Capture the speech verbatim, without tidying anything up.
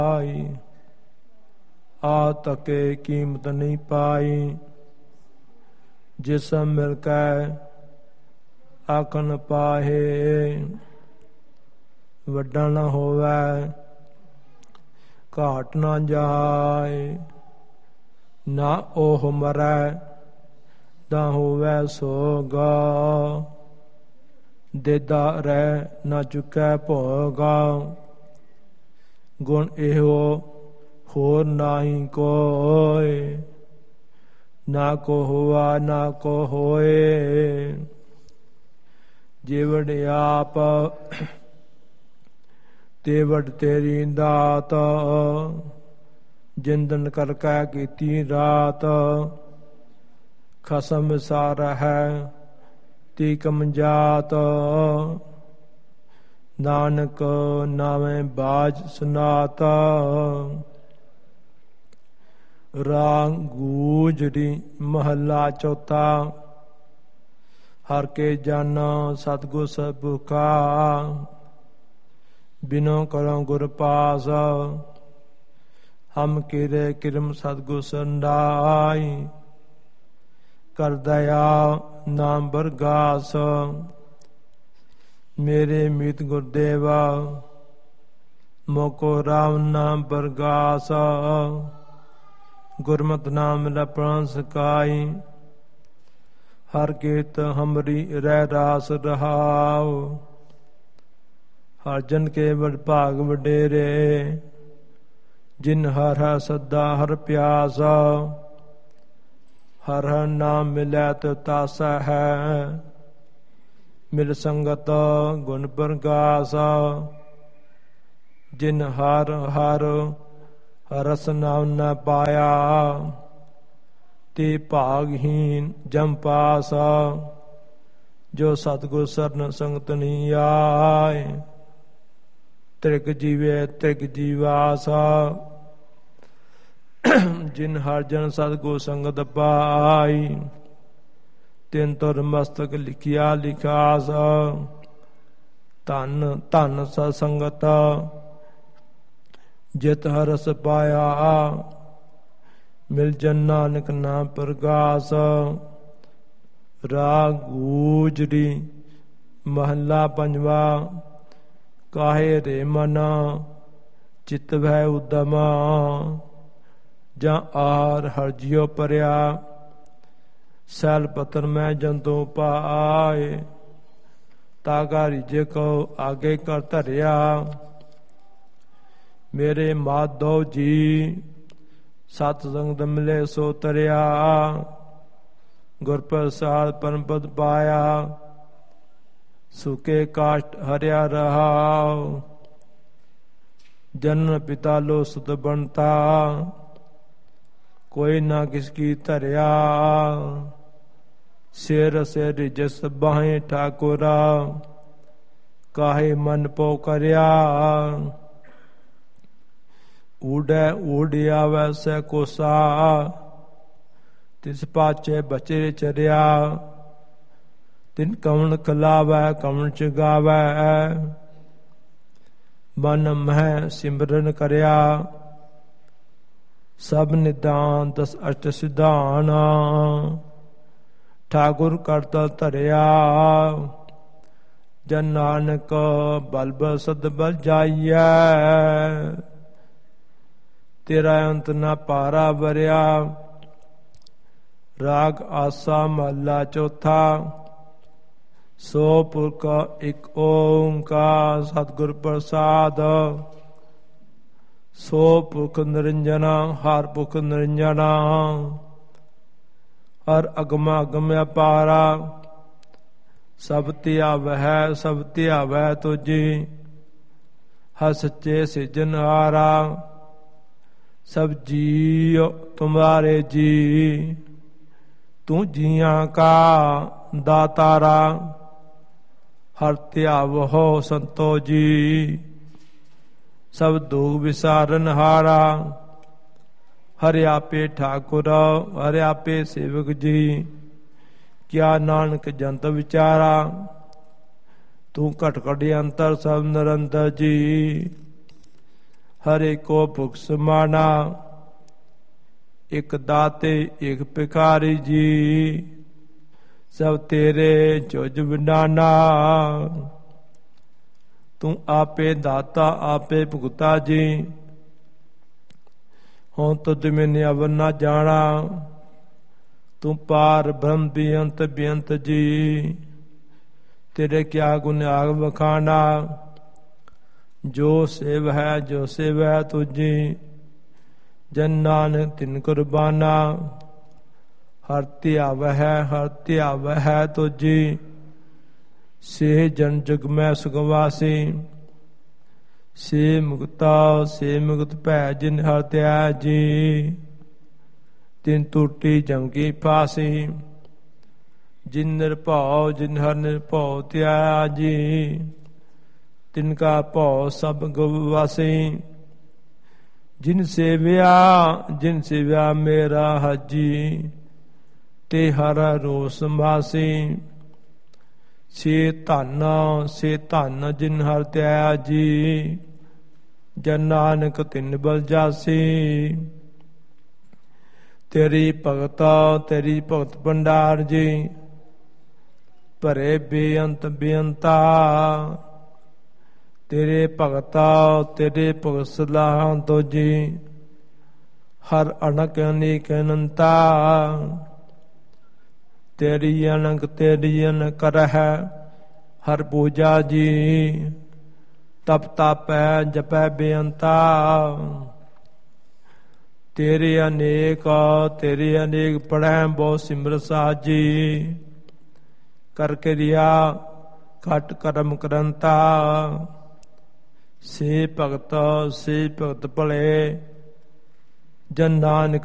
ਆ ਤਕੇ ਕੀਮਤ ਨਹੀਂ ਪਾਈ। ਜਿਸ ਮਿਲ ਕੈ ਆਖਣ ਪਾਹੇ, ਵੱਡਾ ਨਾ ਹੋਵੈ ਘਾਟ ਨਾ ਜਾਏ। ਨਾ ਉਹ ਮਰੈ ਨਾ ਹੋਵੈ ਸੋਗਾ, ਦੇਦਾ ਰਹਿ ਨਾ ਚੁਕੈ ਭੋਗਾ। ਗੁਣ ਇਹੋ ਹੋਰ ਨਾਹੀ ਕੋਇ, ਨਾ ਕੋ ਹੋਆ ਨਾ ਕੋ ਹੋਏ। ਜਿਵੜ ਆਪ ਤੇਵੜ ਤੇਰੀ ਦਾਤ, ਜਿੰਦਨ ਕਰ ਕੈ ਕੀਤੀ ਰਾਤ। ਖਸਮ ਸਾਰ ਹੈ ਤੀਕਮ ਜਾਤ, ਨਾਨਕ ਨਾਵੇਂ ਬਾਜ ਸੁਨਾਤ। ਰਾਗ ਗੂਜਰੀ ਮਹੱਲਾ ਚੌਥਾ। ਹਰ ਕੇ ਜਾਨਾ ਸਤਿਗੁਰ ਸਭੁਖਾ, ਬਿਨੋ ਕਰੋ ਗੁਰ ਪਾਸ। ਹਮ ਕੀਰੇ ਕਿਰਮ ਸਤਿਗੁਰ ਸੰਦਾਈ, ਕਰ ਦਇਆ ਨਾਮ ਬਰਗਾਸ। ਮੇਰੇ ਮੀਤ ਗੁਰਦੇਵਾ, ਮੋਕੋ ਰਾਮ ਨਾਮ ਬਰਗਾਸ। ਗੁਰਮਤਿ ਨਾਮ ਲਪਣ ਸਕਾਈ, ਹਰ ਕੀਰਤ ਹਮਰੀ ਰਹਿ ਰਾਸ ਰਹਾਉ। ਹਰ ਜਨ ਕੇ ਵਡ ਭਾਗ ਵਡੇਰੇ, ਜਿਨ ਹਰ ਹਰ ਸਦਾ ਹਰ ਪਿਆਸ। ਹਰ ਹਰ ਨਾਮ ਮਿਲੈ ਤਿ ਤਾਸੈ ਹੈ, ਮਿਲ ਸੰਗਤ ਗੁਣ ਪ੍ਰਗਾਸ। ਜਿਨ ਹਰ ਹਰ ਰਸ ਨਾਮ ਨ ਪਾਇਆ, ਤੇ ਭਾਗਹੀਨ ਜਮ ਪਾਸ। ਜੋ ਸਤਿਗੁਰ ਸਰਨ ਸੰਗਤ ਨੀ ਆਏ, ਤ੍ਰਿਗ ਜੀਵੇ ਤ੍ਰਿਗ ਜੀਵਾਸ। ਜਿਨ ਹਰ ਜਨ ਸਤਿਗੁਰ ਸੰਗਤ ਪਾਈ, ਤਿਨ ਤੁਰ ਮਸਤਕ ਲਿਖਿਆ ਲਿਖਾਸ। ਧਨ ਧਨ ਸਤ ਸੰਗਤ, ਜਿਤ ਹਰਸ ਪਾਇਆ। ਮਿਲ ਜਨ ਨਾਨਕ ਨਾਮ ਪ੍ਰਗਾਸ। ਰਾਗ ਗੂਜਰੀ ਮਹੱਲਾ ਪੰਜਵਾ। ਕਾਹੇ ਰੇ ਮਨਾ ਚਿਤ ਭੈ ਉਦਮਾ, ਜਾਂ ਆਰ ਹਰ ਜਿਉ ਪਰਿਆ। ਸੈਲ ਪਤਨ ਮੈਂ ਜੰਤੂ ਪਾਏ, ਤਾਗਾ ਰਿਜੇ ਕੋ ਆਗੇ ਕਰ ਧਰਿਆ। ਮੇਰੇ ਮਾਧੋ ਜੀ ਸਤ ਸੰਗਤ ਮਿਲੇ ਸੋ ਤਰਿਆ। ਗੁਰ ਪ੍ਰਸਾਦ ਪਰਮ ਪਦ ਪਾਇਆ, ਸੁਕੇ ਕਾਸ਼ਟ ਹਰਿਆ ਰਹਾਉ। ਜਨਨ ਪਿਤਾ ਲੋ ਸੁਤ ਬਣਤਾ, ਕੋਈ ਨਾ ਕਿਸ ਕੀ ਧਰਿਆ। ਸਿਰ ਸਿਰ ਜਸ ਬਾਹੇ ਠਾਕੁਰਾ, ਕਾਹੇ ਮਨ ਪੋ ਕਰਿਆ। ਊੜੈ ਊੜਿਆ ਵੈਸੈ ਕੋਸਾ, ਤਿਸ ਪਾਛੇ ਬਚੇ ਚਰਿਆ। ਤਿਨ ਕਵਣ ਖਲਾਵੈ ਕਵਣ ਚਗਾਵੈ, ਮਨ ਮਹਿ ਸਿਮਰਨ ਕਰਿਆ। ਸਭ ਨਿਦਾਨ ਦਸ ਅਸ਼ਟ ਸਿਧਾਨ, ਠਾਕੁਰ ਕਰਤਾ ਧਰਿਆ। ਜਨ ਨਾਨਕ ਬਲ ਬਲ ਸਦ ਬਲ ਜਾਈਐ, ਤੇਰਾ ਅੰਤ ਨਾ ਪਾਰਾ ਵਰਿਆ। ਰਾਗ ਆਸਾ ਮਹੱਲਾ ਚੌਥਾ। ਸੋ ਪੁਰਖ ਇਕ ਓੰਕਾਰ ਸਤਿਗੁਰ ਪ੍ਰਸਾਦ। ਸੋ ਪੁਰਖ ਨਿਰੰਜਨਾ ਹਰ ਪੁਰਖ ਨਿਰੰਜਨਾ। ਹਰ ਅਗਮਾ ਅਗਮ ਅਪਾਰਾ, ਸਭ ਧਿਆਵੈ ਸਭ ਧਿਆਵੈ ਤੁਝੀ। ਹਰ ਸੱਚੇ ਸਿਰਜਨਹਾਰਾ, ਸਭ ਜੀਉ ਤੁਮਾਰੇ ਜੀ। ਤੂੰ ਜੀਆਂ ਕਾ ਦਾਤਾਰਾ, ਹਰ ਧਿਆਵਹੁ ਸੰਤੋ ਜੀ। ਸਭ ਦੁਖ ਵਿਸਾਰਨ ਹਾਰਾ, ਹਰਿ ਆਪੇ ਠਾਕੁਰ ਹਰਿ ਆਪੇ ਸੇਵਕ ਜੀ। ਕਿਆ ਨਾਨਕ ਜੰਤ ਵਿਚਾਰਾ, ਤੂੰ ਘਟ ਘਟ ਅੰਤਰ ਸਭ ਨਿਰੰਤਰ ਜੀ। हरे को भुख समाना, एक दाते एक भिखारी जी, सब तेरे जुज विडाना। तू आपे दाता आपे भुगता जी, हों तुझ में अवर ना जाना। तू पार ब्रह्म बेअंत बेअंत जी, तेरे क्या गुण आग बखाना। जो सेव है जो सेव है तुझी, जन नानक तिन कुर्बाना। हर त्याव है हर त्याव है तुझी, से जन जग में सुखवासी। से मुक्ता से मुक्त भै जिन हर त्या जी, तिन टूटी जम की फांसी। जिन निर्भौ जिन हर निर्भौ त्या जी, तिनका भौ सब गवासी। जिन सेव्या जिन सेव्या मेरा हाजी, ते हर रोस मासी। से धन से धन जिन हर त्या जी, जन नानक तिन बल जासी। तेरी भगत तेरी भगत भंडार जी, भरे बेअंत बेअंता। तेरे भगता तेरे भगत सलाह तो जी, हर अनक अनेक अनंता। तेरी अनक तेरी अनक करह हर पूजा जी, तप तापै जपै बेअंता। तेरे अनेक तेरे अनेक पढ़ै बहु सिमर साजी, कर क्रिया घट कर्म करंता। से भगत से भगत भले, जन नानक